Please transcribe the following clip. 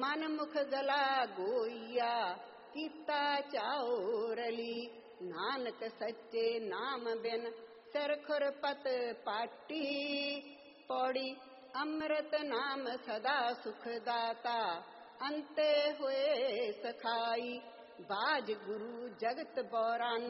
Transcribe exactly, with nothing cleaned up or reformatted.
ਮਨ ਮੁਖ ਗਲਾ ਗੋਈਆ ਕੀਤਾ ਚਾਉ ਰਲੀ। ਨਾਨਕ ਸੱਚੇ ਨਾਮ ਬਿਨ ਸਿਰ ਖੁਰਪਤ ਪਾਟੀ। ਪੌੜੀ ਅੰਮ੍ਰਿਤ ਨਾਮ ਸਦਾ ਸੁਖ ਦਾਤਾ ਅੰਤੇ ਹੋਏ ਸਖਾਈ। ਬਾਜ ਗੁਰੂ ਜਗਤ ਬੌਰਾਨਾ